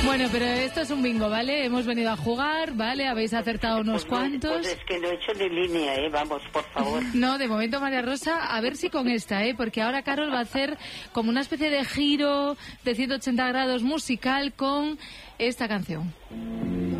Bueno, pero esto es un bingo, ¿vale? Hemos venido a jugar, ¿vale? Habéis acertado unos cuantos. Pues es que no he hecho ni línea, vamos, por favor. No, de momento, María Rosa, a ver si con esta, porque ahora Carol va a hacer como una especie de giro de 180 grados musical con esta canción.